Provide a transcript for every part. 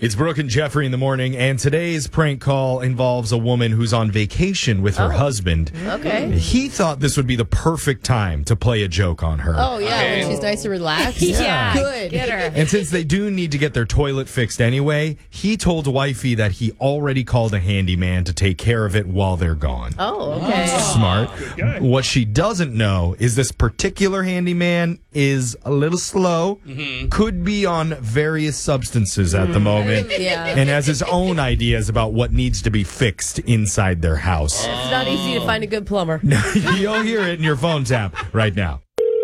It's Brooke and Jeffrey in the morning, and today's prank call involves a woman who's on vacation with her husband. Okay. He thought this would be the perfect time to play a joke on her. Oh, yeah, when she's nice and relaxed. Yeah. Good. Get her. And since they do need to get their toilet fixed anyway, he told wifey that he already called a handyman to take care of it while they're gone. Oh, okay. Smart. What she doesn't know is this particular handyman is a little slow, could be on various substances at the moment, Yeah. and has his own ideas about what needs to be fixed inside their house. It's not easy to find a good plumber. You'll hear it in your phone tap right now.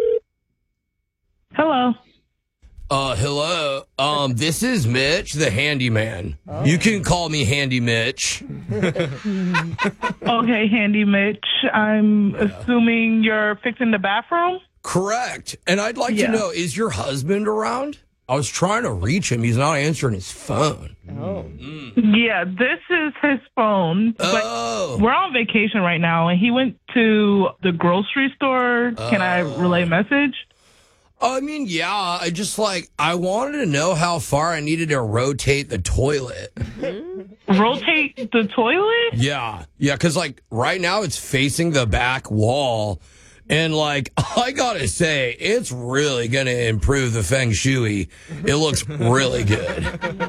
Hello. Hello. This is Mitch, the handyman. You can call me Handy Mitch. Okay, Handy Mitch. I'm assuming you're fixing the bathroom? Correct. And I'd like to know, is your husband around? I was trying to reach him. He's not answering his phone. Yeah, this is his phone. But we're on vacation right now, and he went to the grocery store. Can I relay a message? I mean, yeah, I wanted to know how far I needed to rotate the toilet. Rotate the toilet? Yeah, because, right now it's facing the back wall. And, I gotta say, it's really gonna improve the feng shui. It looks really good.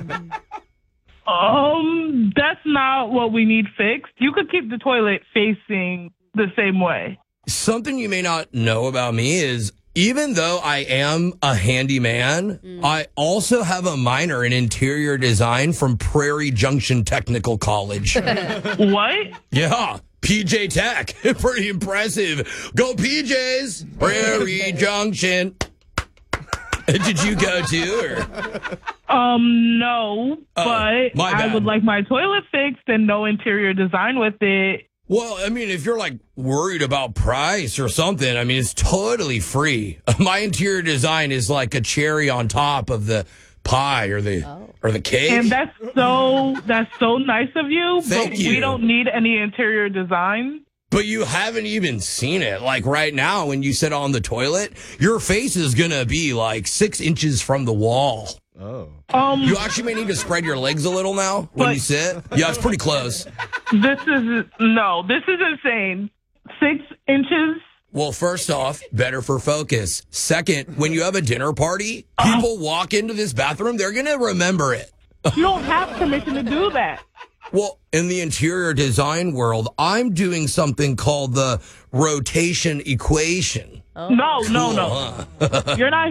That's not what we need fixed. You could keep the toilet facing the same way. Something you may not know about me is, even though I am a handyman, I also have a minor in interior design from Prairie Junction Technical College. What? Yeah, PJ Tech. Pretty impressive. Go PJs! Prairie Junction. Did you go too? Or? No, but my bad. I would like my toilet fixed and no interior design with it. Well, I mean, if you're worried about price or something, I mean, it's totally free. My interior design is like a cherry on top of the pie or the cake. And that's so nice of you. Thank but you. We don't need any interior design. But you haven't even seen it. Right now, when you sit on the toilet, your face is going to be 6 inches from the wall. Oh. You actually may need to spread your legs a little now when you sit. Yeah, it's pretty close. This is insane. 6 inches? Well, first off, better for focus. Second, when you have a dinner party, people walk into this bathroom, they're going to remember it. You don't have permission to do that. Well, in the interior design world, I'm doing something called the rotation equation. No. You're not